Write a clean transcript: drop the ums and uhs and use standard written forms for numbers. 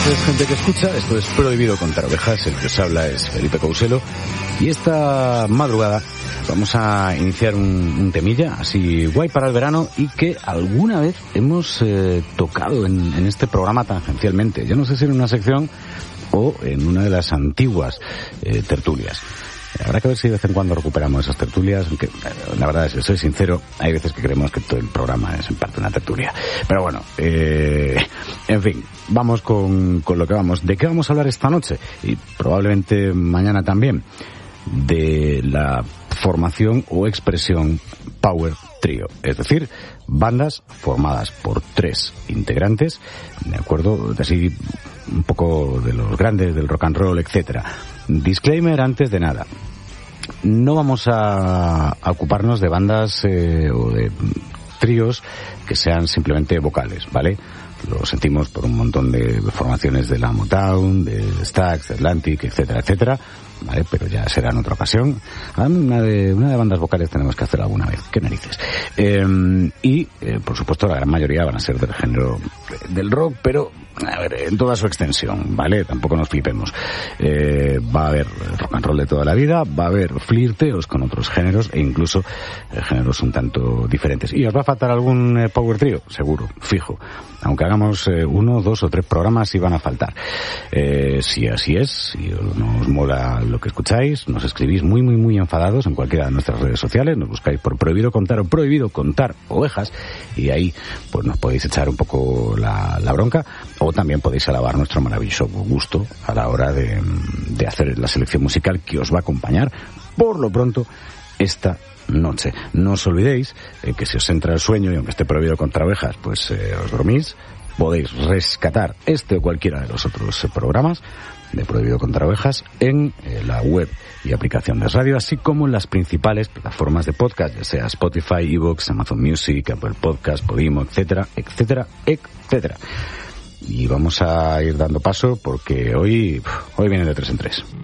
noches, gente que escucha. Esto es Prohibido Contar Ovejas. El que os habla es Felipe Couselo. Y esta madrugada vamos a iniciar un temilla así guay para el verano y que alguna vez hemos tocado en este programa tangencialmente. Yo no sé si en una sección o en una de las antiguas tertulias. Habrá que ver si de vez en cuando recuperamos esas tertulias, aunque la verdad, si soy sincero, hay veces que creemos que todo el programa es en parte una tertulia. Pero bueno, en fin, vamos con lo que vamos. ¿De qué vamos a hablar esta noche? Y probablemente mañana también. De la formación o expresión Power Trio, es decir, bandas formadas por 3 integrantes, de acuerdo, así un poco de los grandes del rock and roll, etcétera. Disclaimer antes de nada. No vamos a ocuparnos de bandas o de tríos que sean simplemente vocales, ¿vale? Lo sentimos por un montón de formaciones de la Motown, de Stax, de Atlantic, etcétera, etcétera, ¿vale? Pero ya será en otra ocasión. Una de bandas vocales tenemos que hacer alguna vez. ¿Qué narices? Por supuesto, la gran mayoría van a ser del género del rock, pero a ver, en toda su extensión, ¿vale? Tampoco nos flipemos. Va a haber rock and roll de toda la vida, va a haber flirteos con otros géneros e incluso géneros un tanto diferentes. ¿Y os va a faltar algún power trio? Seguro, fijo. Aunque hagamos 1, 2 o 3 programas, sí van a faltar. Si así es, si nos mola lo que escucháis, nos escribís muy enfadados en cualquiera de nuestras redes sociales, nos buscáis por Prohibido Contar o Prohibido Contar Ovejas, y ahí pues nos podéis echar un poco la bronca, o también podéis alabar nuestro maravilloso gusto a la hora de hacer la selección musical que os va a acompañar por lo pronto esta noche. No os olvidéis que si os entra el sueño y aunque esté prohibido contra ovejas, pues os dormís, podéis rescatar este o cualquiera de los otros programas de Prohibido Contra Ovejas en la web y aplicación de radio, así como en las principales plataformas de podcast, ya sea Spotify, iVoox, Amazon Music, Apple Podcast, Podimo, etcétera, etcétera, etcétera. Y vamos a ir dando paso porque hoy viene de 3 en 3.